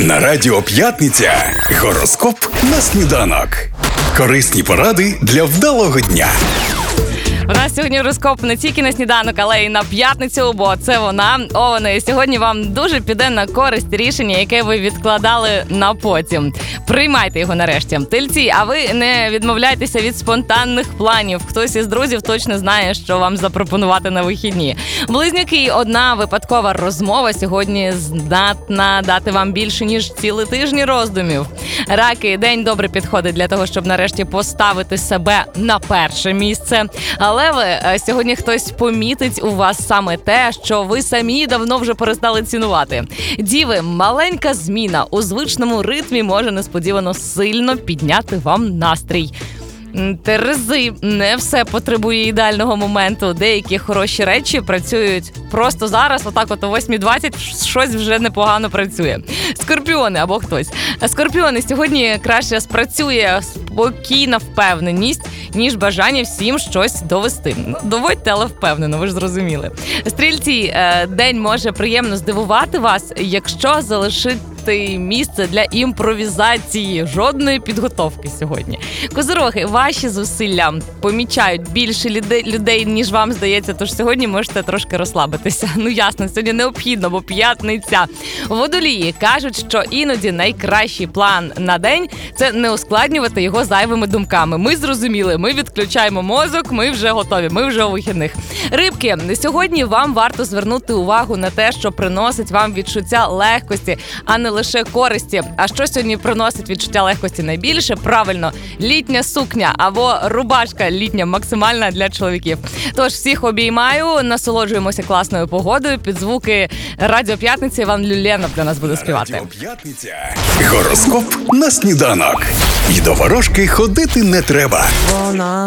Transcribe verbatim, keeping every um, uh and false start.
На Радіо П'ятниця гороскоп на сніданок. Корисні поради для вдалого дня. У нас сьогодні гороскоп не тільки на сніданок, але й на п'ятницю, бо це вона, Овни. Сьогодні вам дуже піде на користь рішення, яке ви відкладали на потім. Приймайте його нарешті. Тельці, а ви не відмовляйтеся від спонтанних планів. Хтось із друзів точно знає, що вам запропонувати на вихідні. Близнюки, одна випадкова розмова сьогодні здатна дати вам більше, ніж цілий тиждень роздумів. Раки, день добре підходить для того, щоб нарешті поставити себе на перше місце. Леви, сьогодні хтось помітить у вас саме те, що ви самі давно вже перестали цінувати. Діви, маленька зміна у звичному ритмі може несподівано сильно підняти вам настрій. Терези, не все потребує ідеального моменту. Деякі хороші речі працюють просто зараз, отак от о восьмій двадцять щось вже непогано працює. Скорпіони або хтось. Скорпіони, сьогодні краще спрацює спокійна впевненість, ніж бажання всім щось довести. Доводьте, але впевнено, ви ж зрозуміли. Стрільці, день може приємно здивувати вас, якщо залишить місце для імпровізації. Жодної підготовки сьогодні. Козироги, ваші зусилля помічають більше людей, ніж вам здається, тож сьогодні можете трошки розслабитися. Ну ясно, сьогодні необхідно, бо п'ятниця. Водолії кажуть, що іноді найкращий план на день – це не ускладнювати його зайвими думками. Ми зрозуміли, ми відключаємо мозок, ми вже готові, ми вже у вихідних. Рибки, сьогодні вам варто звернути увагу на те, що приносить вам відчуття легкості, а не лише користі. А що сьогодні приносить відчуття легкості найбільше? Правильно, літня сукня або рубашка літня, максимальна для чоловіків. Тож всіх обіймаю, насолоджуємося класною погодою. Під звуки Радіо П'ятниця Іван Люленов для нас буде співати. Радіо П'ятниця. Гороскоп на сніданок. І до ворожки ходити не треба. Вона